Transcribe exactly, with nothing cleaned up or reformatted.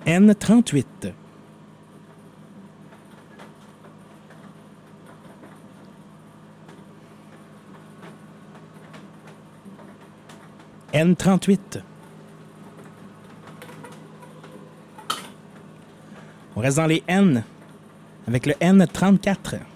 N trente-huit. N trente-huit. On reste dans les N avec le N trente-quatre.